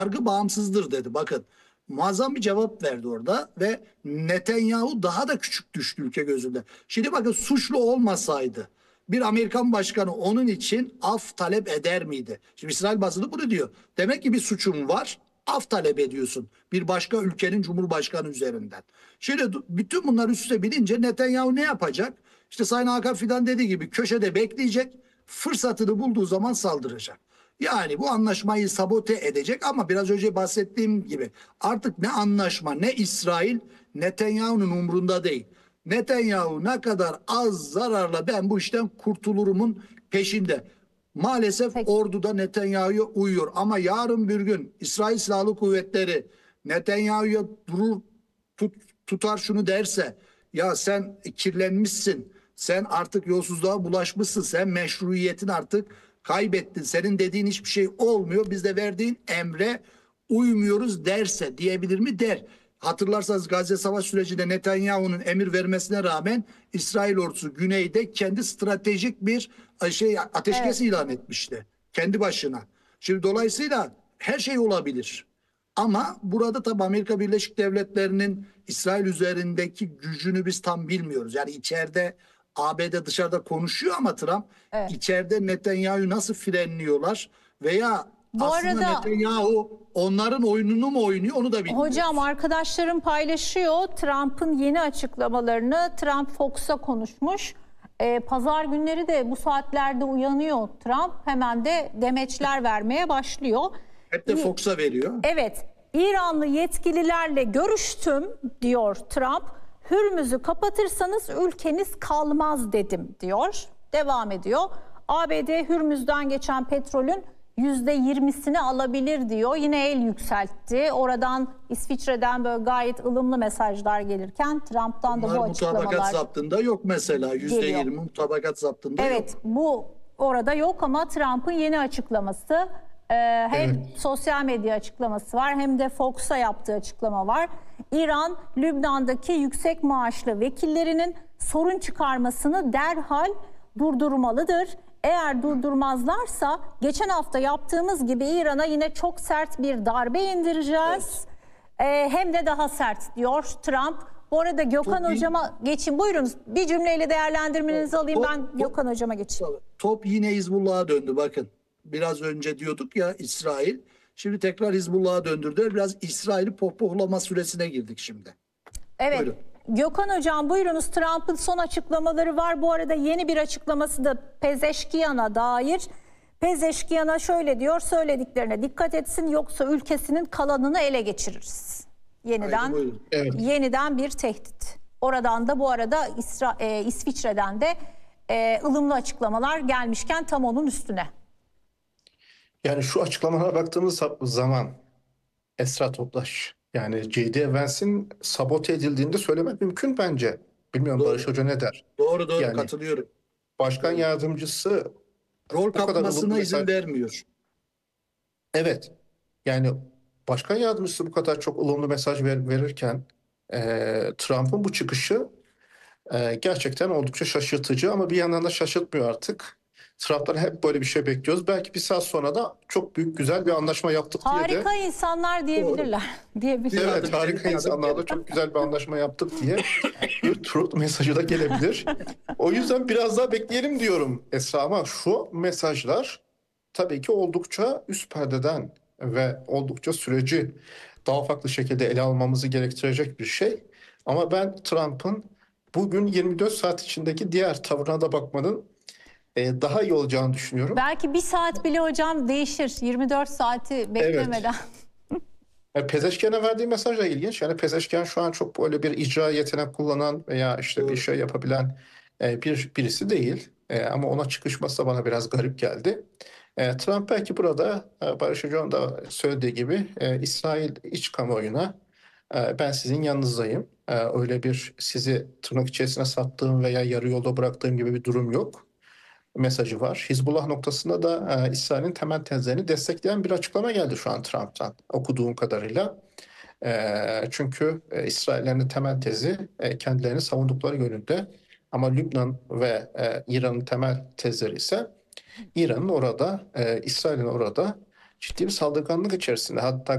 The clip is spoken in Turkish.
yargı bağımsızdır dedi. Bakın muazzam bir cevap verdi orada ve Netanyahu daha da küçük düştü ülke gözünde. Şimdi bakın suçlu olmasaydı bir Amerikan başkanı onun için af talep eder miydi? Şimdi İsrail basını bunu diyor. Demek ki bir suçun var, af talep ediyorsun bir başka ülkenin cumhurbaşkanı üzerinden. Şimdi bütün bunlar üste binince Netanyahu ne yapacak? İşte Sayın Hakan Fidan dediği gibi köşede bekleyecek, fırsatını bulduğu zaman saldıracak. Yani bu anlaşmayı sabote edecek ama biraz önce bahsettiğim gibi artık ne anlaşma ne İsrail Netanyahu'nun umrunda değil. Netanyahu ne kadar az zararla ben bu işten kurtulurumun peşinde. Maalesef Peki. ordu da Netanyahu'ya uyuyor ama yarın bir gün İsrail Silahlı Kuvvetleri Netanyahu'ya durur tutar şunu derse ya sen kirlenmişsin, sen artık yolsuzluğa bulaşmışsın, sen meşruiyetin artık kaybettin, senin dediğin hiçbir şey olmuyor, biz de verdiğin emre uymuyoruz derse diyebilir mi? Der. Hatırlarsanız Gazze Savaş sürecinde Netanyahu'nun emir vermesine rağmen İsrail ordusu güneyde kendi stratejik bir ateşkes ilan etmişti. Kendi başına. Şimdi dolayısıyla her şey olabilir. Ama burada tabii Amerika Birleşik Devletleri'nin İsrail üzerindeki gücünü biz tam bilmiyoruz. Yani içeride ABD dışarıda konuşuyor ama Trump içeride Netanyahu'yu nasıl frenliyorlar veya Bu aslında arada Netanyahu onların oyununu mu oynuyor onu da bilmiyoruz. hocam arkadaşlarım paylaşıyor Trump'ın yeni açıklamalarını. Trump Fox'a konuşmuş. Pazar günleri de bu saatlerde uyanıyor Trump. Hemen de demeçler vermeye başlıyor. Hep de Fox'a veriyor. Evet, İranlı yetkililerle görüştüm diyor Trump. Hürmüz'ü kapatırsanız ülkeniz kalmaz dedim diyor. Devam ediyor. ABD Hürmüz'den geçen petrolün %20'sini alabilir diyor. Yine el yükseltti. Oradan İsviçre'den böyle gayet ılımlı mesajlar gelirken Trump'tan da bu açıklamalar mutabakat zaptında yok mesela. %20 mutabakat zaptında yok. Evet, bu orada yok ama Trump'ın yeni açıklaması. Hem sosyal medya açıklaması var hem de Fox'a yaptığı açıklama var. İran, Lübnan'daki yüksek maaşlı vekillerinin sorun çıkarmasını derhal durdurmalıdır. Eğer durdurmazlarsa geçen hafta yaptığımız gibi İran'a yine çok sert bir darbe indireceğiz. Hem de daha sert diyor Trump. Bu arada Gökhan hocama geçin. Buyurun bir cümleyle değerlendirmenizi alayım. Ben Gökhan hocama geçeyim. Top yine Hizbullah'a döndü bakın. Biraz önce diyorduk ya İsrail. Şimdi tekrar Hizbullah'a döndürdüler. Biraz İsrail'i pohpohlama süresine girdik şimdi. Evet. Buyurun. Gökhan hocam buyurunuz. Trump'ın son açıklamaları var. Bu arada yeni bir açıklaması da Pezeşkiyan'a dair. Pezeşkiyan'a şöyle diyor. Söylediklerine dikkat etsin yoksa ülkesinin kalanını ele geçiririz. Yeniden bir tehdit. Oradan da bu arada İsviçre'den de ılımlı açıklamalar gelmişken tam onun üstüne. Yani şu açıklamalara baktığımız zaman Esra Toplaş, yani J.D. Vance'in sabote edildiğini de söylemek mümkün bence. Bilmiyorum Barış Hoca ne der? Doğru Yani katılıyorum. Başkan yardımcısı rol kapmasına izin vermiyor. Evet. Yani başkan yardımcısı bu kadar çok ılımlı mesaj verirken Trump'ın bu çıkışı gerçekten oldukça şaşırtıcı ama bir yandan da şaşırtmıyor artık. Trump'tan hep böyle bir şey bekliyoruz. Belki bir saat sonra da çok büyük güzel bir anlaşma yaptık diye de. Harika insanlar diyebilirler. Evet, harika insanlarla çok güzel bir anlaşma yaptık diye bir truth mesajı da gelebilir. O yüzden biraz daha bekleyelim diyorum Esra ama şu mesajlar tabii ki oldukça üst perdeden ve oldukça süreci daha farklı şekilde ele almamızı gerektirecek bir şey. Ama ben Trump'ın bugün 24 saat içindeki diğer tavrına da bakmanın daha iyi olacağını düşünüyorum. Belki bir saat bile hocam değişir. 24 saati beklemeden. Evet. Pezeşkian'a verdiği mesaj da ilginç. Yani Pezeşkian şu an çok böyle bir icra yetenek kullanan veya işte bir şey yapabilen birisi değil. Ama ona çıkışması da bana biraz garip geldi. Trump belki burada Barış Hoca'nın da söylediği gibi İsrail iç kamuoyuna ben sizin yanınızdayım. Öyle bir sizi tırnak içerisine sattığım veya yarı yolda bıraktığım gibi bir durum yok mesajı var. Hizbullah noktasında da İsrail'in temel tezlerini destekleyen bir açıklama geldi şu an Trump'tan okuduğum kadarıyla. Çünkü İsraillerin temel tezi kendilerini savundukları yönünde ama Lübnan ve İran'ın temel tezleri ise İran'ın orada, İsrail'in orada ciddi bir saldırganlık içerisinde. Hatta